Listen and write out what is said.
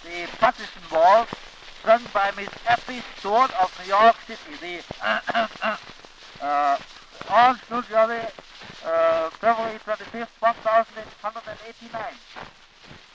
the partition waltz, sung by Miss Effie Stewart of New York City. The Orange New Jersey, February 25th, 1189.